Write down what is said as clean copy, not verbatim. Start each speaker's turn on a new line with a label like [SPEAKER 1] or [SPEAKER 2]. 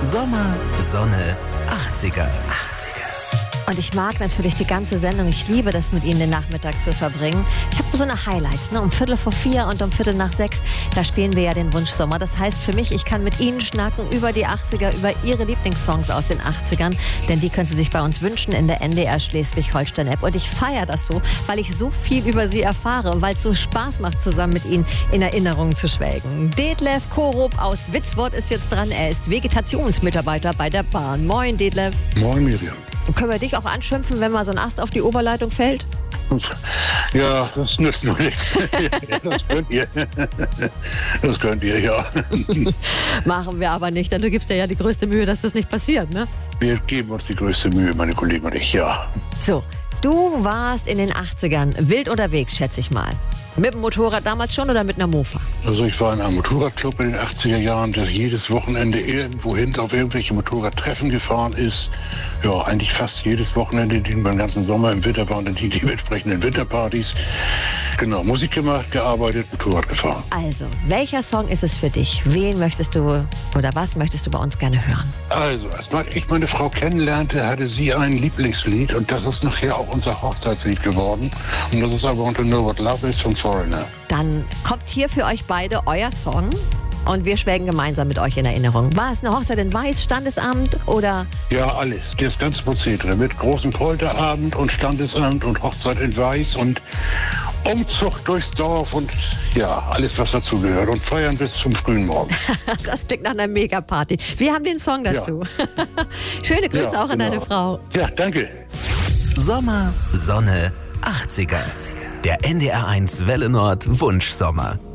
[SPEAKER 1] Sommer, Sonne, 80er.
[SPEAKER 2] Und ich mag natürlich die ganze Sendung. Ich liebe das, mit Ihnen den Nachmittag zu verbringen. Ich habe so eine Highlights, um 4:45 und um 5:45. Da spielen wir ja den Wunschsommer. Das heißt für mich, ich kann mit Ihnen schnacken über die 80er, über Ihre Lieblingssongs aus den 80ern. Denn die können Sie sich bei uns wünschen in der NDR Schleswig-Holstein-App. Und ich feiere das so, weil ich so viel über Sie erfahre und weil es so Spaß macht, zusammen mit Ihnen in Erinnerungen zu schwelgen. Detlef Korup aus Witzwort ist jetzt dran. Er ist Vegetationsmitarbeiter bei der Bahn. Moin, Detlef.
[SPEAKER 3] Moin, Miriam.
[SPEAKER 2] Können wir dich auch anschimpfen, wenn mal so ein Ast auf die Oberleitung fällt?
[SPEAKER 3] Ja, das nützt nur nichts. Ja, das könnt ihr. Das könnt ihr, ja.
[SPEAKER 2] Machen wir aber nicht, denn du gibst dir ja die größte Mühe, dass das nicht passiert, ne?
[SPEAKER 3] Wir geben uns die größte Mühe, meine Kollegen und ich, ja.
[SPEAKER 2] So, du warst in den 80ern wild unterwegs, schätze ich mal. Mit dem Motorrad damals schon oder mit einer Mofa?
[SPEAKER 3] Also ich war in einem Motorradclub in den 80er Jahren, der jedes Wochenende irgendwohin auf irgendwelche Motorradtreffen gefahren ist. Ja, eigentlich fast jedes Wochenende, den ganzen Sommer. Im Winter waren dann die entsprechenden Winterpartys. Genau, Musik gemacht, gearbeitet, Motorrad gefahren.
[SPEAKER 2] Also, welcher Song ist es für dich? Wen möchtest du oder was möchtest du bei uns gerne hören?
[SPEAKER 3] Also, als ich meine Frau kennenlernte, hatte sie ein Lieblingslied und das ist nachher auch unser Hochzeitslied geworden. Und das ist I Want to Know What Love Is von Foreigner.
[SPEAKER 2] Dann kommt hier für euch beide euer Song und wir schwelgen gemeinsam mit euch in Erinnerung. War es eine Hochzeit in Weiß, Standesamt oder?
[SPEAKER 3] Ja, alles. Das ganze Prozedere mit großem Polterabend und Standesamt und Hochzeit in Weiß und Umzug durchs Dorf und ja, alles, was dazugehört. Und feiern bis zum frühen Morgen.
[SPEAKER 2] Das klingt nach einer Megaparty. Wir haben den Song dazu. Ja. Schöne Grüße auch an deine Frau.
[SPEAKER 3] Ja, danke.
[SPEAKER 1] Sommer, Sonne, 80er. Der NDR1 Welle Nord Wunschsommer.